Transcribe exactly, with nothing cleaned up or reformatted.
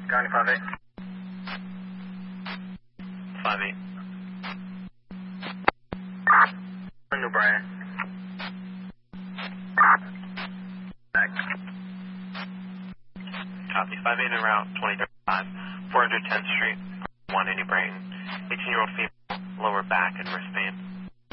County five eight. five eight. New Brian. Back. Copy. five eight en route, twenty thirty-five, four hundred tenth Street, one New Brain, eighteen-year-old female, lower back and wrist pain.